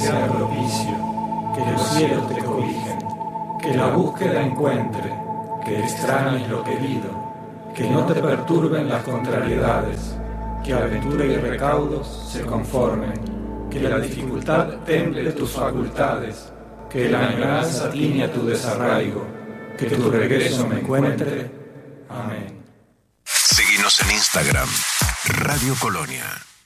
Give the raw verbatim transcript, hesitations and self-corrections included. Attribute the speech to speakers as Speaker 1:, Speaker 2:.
Speaker 1: sea propicio, que los cielos te cobijen, que la búsqueda encuentre, que extrañes lo querido, que no te perturben las contrariedades, que aventura y recaudos se conformen, que la dificultad temple tus facultades, que la añoranza tiña tu desarraigo, que tu regreso me encuentre. Amén.
Speaker 2: Seguinos en Instagram, Radio Colonia.